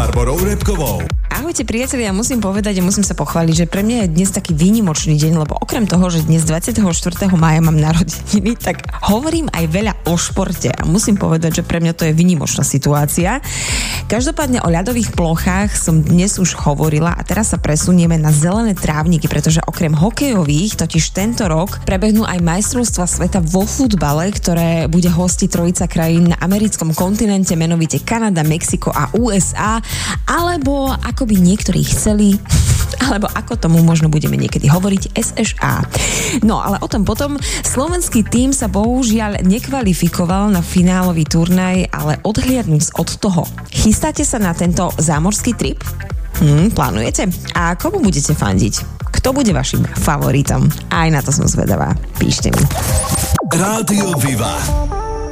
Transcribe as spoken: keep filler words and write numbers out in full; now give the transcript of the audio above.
Barborou Repkovou. Ahojte priatelia, musím povedať a musím sa pochváliť, že pre mňa je dnes taký výnimočný deň, lebo okrem toho, že dnes dvadsiateho štvrtého mája mám narodeniny, tak hovorím aj veľa o športe a musím povedať, že pre mňa to je výnimočná situácia. Každopádne o ľadových plochách som dnes už hovorila a teraz sa presunieme na zelené trávniky, pretože okrem hokejových totiž tento rok prebehnú aj majstrovstvá sveta vo futbale, ktoré bude hostiť trojica krajín na americkom kontinente, menovite Kanada, Mexiko a ú es á, alebo ako by niektorí chceli, alebo ako tomu možno budeme niekedy hovoriť, es eš á. No, ale o tom potom. Slovenský tím sa bohužiaľ nekvalifikoval na finálový turnaj, ale odhliadnúc od toho, chystáte sa na tento zámorský trip? Hm, plánujete? A komu budete fandiť? Kto bude vašim favoritom? Aj na to som zvedavá. Píšte mi. Rádio Viva.